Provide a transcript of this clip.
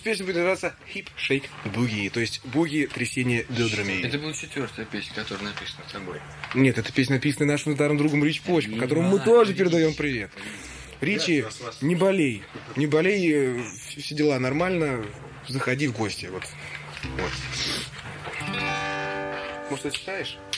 песня будет называться Hip Shake Boogie, то есть буги трясение бедрами. Это была 4-я песня, которая написана тобой. Нет, эта песня написана нашим старым другом Рич Почку, которому мы тоже передаем привет. Ричи, не болей, все дела нормально, заходи в гости. Вот. Может, ты читаешь?